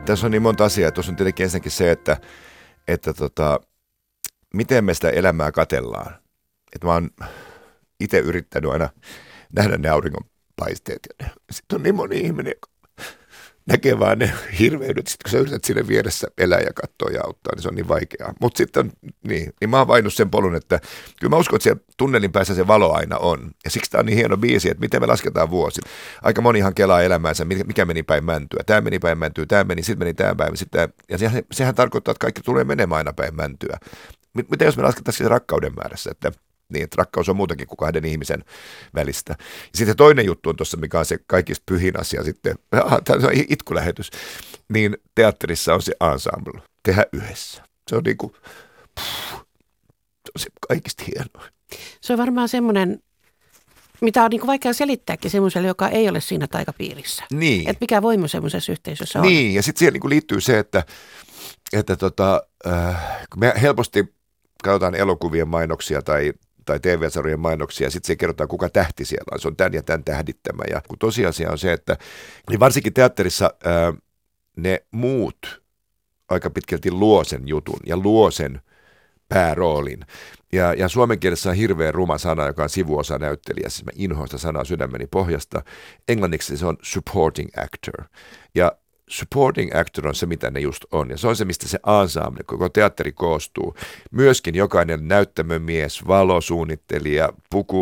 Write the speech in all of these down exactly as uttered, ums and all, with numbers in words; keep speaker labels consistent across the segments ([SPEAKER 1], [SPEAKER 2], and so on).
[SPEAKER 1] tässä on niin monta asiaa. Tuossa on tietenkin ensinnäkin se, että, että tota, miten me sitä elämää katellaan. Että mä oon itse yrittänyt aina nähdä ne auringonpaisteet. Sitten on niin moni ihminen, joka näkee vaan ne hirveydet. Sitten kun sä yrität siinä vieressä elää ja katsoa ja auttaa, niin se on niin vaikeaa. Mutta sitten on, niin, niin mä oon vainnut sen polun, että kyllä mä uskon, että siellä tunnelin päässä se valo aina on. Ja siksi tää on niin hieno biisi, että miten me lasketaan vuosi. Aika monihan kelaa elämäänsä, mikä meni päin mäntyä. Tämä meni päin mäntyä, tämä meni, sitten meni tämä päin. Sit tää, ja sehän, sehän tarkoittaa, että kaikki tulee menemään aina päin mäntyä. Miten jos me laskettaisiin se rakkauden määrässä, että niin, että rakkaus on muutakin kuin kahden ihmisen välistä. Ja sitten toinen juttu on tuossa, mikä on se kaikista pyhin asia sitten, tämä on itkulähetys, niin teatterissa on se ensemble, tehdä yhdessä. Se on niin kuin, pff, se on se kaikista hienoa.
[SPEAKER 2] Se on varmaan semmoinen, mitä on niin kuin vaikea selittääkin semmoiselle, joka ei ole siinä taikapiirissä.
[SPEAKER 1] Niin.
[SPEAKER 2] Että mikä voima semmoisessa yhteisössä on.
[SPEAKER 1] Niin, ja sitten siihen niin kuin liittyy se, että, että tota, äh, kun me helposti katsotaan elokuvien mainoksia tai tai T V-sarjojen mainoksia, ja sitten se kerrotaan, kuka tähti siellä on. Se on tämän ja tämän tähdittämä. Ja kun tosiasia on se, että niin varsinkin teatterissa ää, ne muut aika pitkälti luo sen jutun ja luo sen pääroolin. Ja, ja suomen kielessä on hirveän ruma sana, joka on sivuosa näyttelijä. Siis mä inhoan sitä sanaa sydämeni pohjasta. Englanniksi se on supporting actor. Ja supporting actor on se, mitä ne just on. Ja se on se, mistä se ensemble, koko teatteri koostuu. Myöskin jokainen näyttämömies, valosuunnittelija,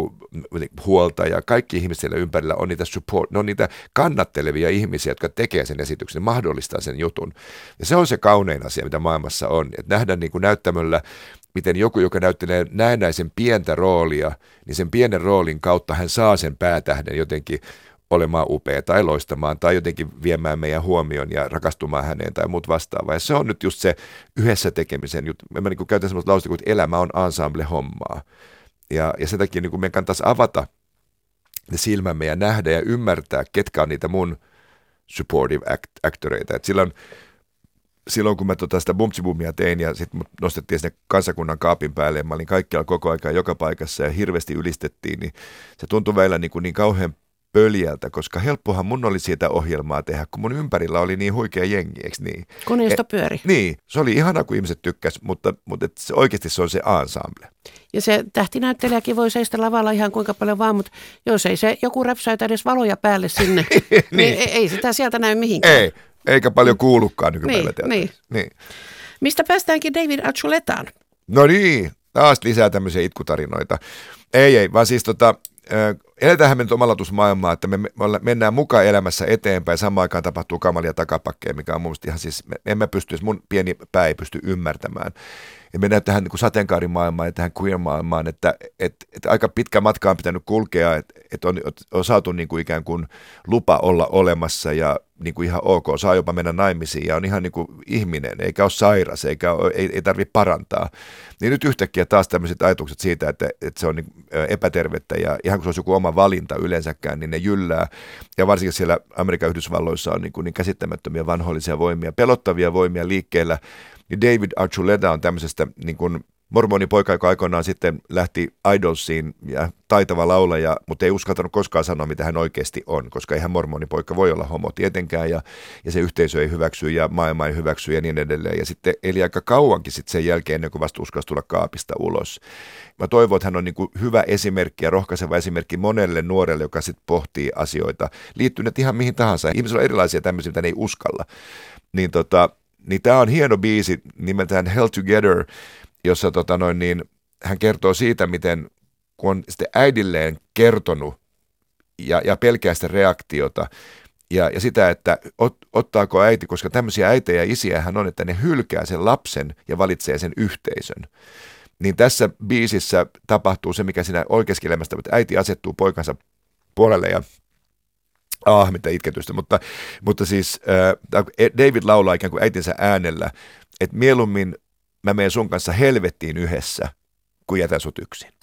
[SPEAKER 1] pukuhuoltaja, kaikki ihmiset siellä ympärillä on niitä support, ne on niitä kannattelevia ihmisiä, jotka tekee sen esityksen, mahdollistaa sen jutun. Ja se on se kaunein asia, mitä maailmassa on. Että nähdään niin kuin näyttämöllä, miten joku, joka näyttelee näennäisen pientä roolia, niin sen pienen roolin kautta hän saa sen päätähden jotenkin olemaan upea tai loistamaan tai jotenkin viemään meidän huomioon ja rakastumaan häneen tai muut vastaavaa. Ja se on nyt just se yhdessä tekemisen juttu. Mä niin käytän semmoista lausta, että elämä on ensemble-hommaa. Ja, ja sen takia niin meidän kannattaisi avata ne silmämme ja nähdä ja ymmärtää, ketkä on niitä mun supportive act- actoreita. Et silloin, silloin kun mä tota sitä bumtsibumia tein ja sitten mut nostettiin sinne kansakunnan kaapin päälle ja mä olin kaikkialla koko aikaa joka paikassa ja hirveästi ylistettiin, niin se tuntui välillä niin, kuin niin kauhean pöljältä, koska helppohan mun oli siitä ohjelmaa tehdä, kun mun ympärillä oli niin huikea jengi, eikö niin?
[SPEAKER 2] Koneisto pyöri.
[SPEAKER 1] Niin, se oli ihana, kun ihmiset tykkäs, mutta, mutta et se, oikeasti se on se ensemble.
[SPEAKER 2] Ja se tähtinäyttelijäkin voi seistä lavalla ihan kuinka paljon vaan, mutta jos ei se joku räpsäytä edes valoja päälle sinne, niin, niin ei, ei sitä sieltä näy mihinkään.
[SPEAKER 1] Ei, eikä paljon kuulukaan nykypäivä
[SPEAKER 2] niin, niin. niin. Mistä päästäänkin David Archulettaan?
[SPEAKER 1] No niin, taas lisää tämmöisiä itkutarinoita. Ei, ei, vaan siis tota, eletäänhän me nyt omalatusmaailmaa, että me, me mennään mukaan elämässä eteenpäin, samaan aikaan tapahtuu kamalia takapakkeja, mikä on mun mielestä ihan siis, me, emme pysty, mun pieni pää ei pysty ymmärtämään. Ja mennään tähän niin kuin sateenkaarimaailmaan ja tähän queer-maailmaan, että et, et aika pitkä matka on pitänyt kulkea, että et on, on saatu niin kuin ikään kuin lupa olla olemassa ja niin kuin ihan ok, saa jopa mennä naimisiin ja on ihan niin kuin ihminen, eikä ole sairas, eikä ole, ei, ei tarvitse parantaa. Niin nyt yhtäkkiä taas tämmöiset ajatukset siitä, että, että se on niin epätervettä ja ihan kun se olisi joku oma valinta yleensäkään, niin ne jyllää. Ja varsinkin siellä Amerikan Yhdysvalloissa on niin, kuin niin käsittämättömiä vanhoillisia voimia, pelottavia voimia liikkeellä. Niin David Archuleta on tämmöisestä niin kuin mormonipoika, joka aikoinaan sitten lähti Idolsiin ja taitava laulaja, mutta ei uskaltanut koskaan sanoa, mitä hän oikeasti on, koska eihän mormonipoika voi olla homo tietenkään ja, ja se yhteisö ei hyväksy ja maailma ei hyväksy ja niin edelleen. Ja sitten eli aika kauankin sitten sen jälkeen, ennen kuin vasta uskalsi tulla kaapista ulos. Mä toivon, että hän on niin kuin hyvä esimerkki ja rohkaiseva esimerkki monelle nuorelle, joka sitten pohtii asioita. Liittyy ne ihan mihin tahansa. Ihmisillä on erilaisia tämmöisiä, mitä ne ei uskalla. Niin tota, niin tämä on hieno biisi nimeltään Held Together, jossa tota noin, niin, hän kertoo siitä, miten kun on sitten äidilleen kertonut ja, ja pelkää sitä reaktiota ja, ja sitä, että ot, ottaako äiti, koska tämmöisiä äitejä ja isiä hän on, että ne hylkää sen lapsen ja valitsee sen yhteisön. Niin tässä biisissä tapahtuu se, mikä siinä oikeassa elämässä, että äiti asettuu poikansa puolelle ja Ah, mitä itketystä, mutta, mutta siis äh, David laulaa ikään kuin äitinsä äänellä, että mieluummin mä menen sun kanssa helvettiin yhdessä, kun jätän sut yksin.